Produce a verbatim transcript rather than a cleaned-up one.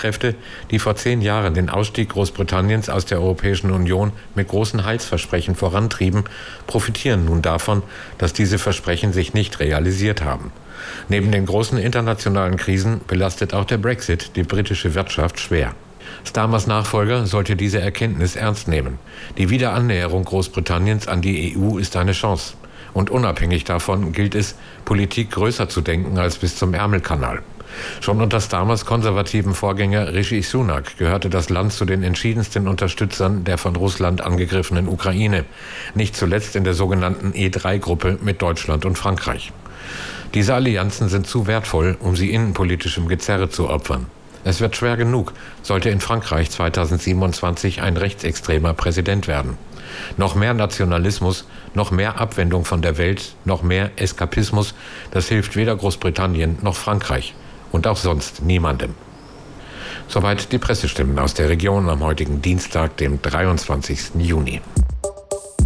Kräfte, die vor zehn Jahren den Ausstieg Großbritanniens aus der Europäischen Union mit großen Heilsversprechen vorantrieben, profitieren nun davon, dass diese Versprechen sich nicht realisiert haben. Neben den großen internationalen Krisen belastet auch der Brexit die britische Wirtschaft schwer. Starmers Nachfolger sollte diese Erkenntnis ernst nehmen. Die Wiederannäherung Großbritanniens an die E U ist eine Chance. Und unabhängig davon gilt es, Politik größer zu denken als bis zum Ärmelkanal. Schon unter Starmers konservativen Vorgänger Rishi Sunak gehörte das Land zu den entschiedensten Unterstützern der von Russland angegriffenen Ukraine. Nicht zuletzt in der sogenannten E drei Gruppe mit Deutschland und Frankreich. Diese Allianzen sind zu wertvoll, um sie innenpolitischem Gezerre zu opfern. Es wird schwer genug, sollte in Frankreich zweitausendsiebenundzwanzig ein rechtsextremer Präsident werden. Noch mehr Nationalismus, noch mehr Abwendung von der Welt, noch mehr Eskapismus, das hilft weder Großbritannien noch Frankreich und auch sonst niemandem. Soweit die Pressestimmen aus der Region am heutigen Dienstag, dem dreiundzwanzigsten Juni.